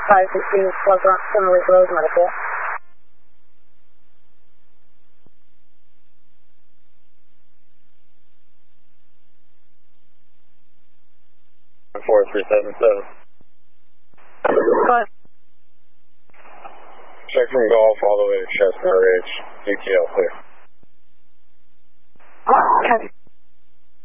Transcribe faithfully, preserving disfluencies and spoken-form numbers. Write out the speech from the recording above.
five sixteen, Plug Rock, Summerlake Road, medical. four three seven seven. Go ahead. Check from Gulf all the way to Chestnut Ridge, D T L clear. Oh, copy.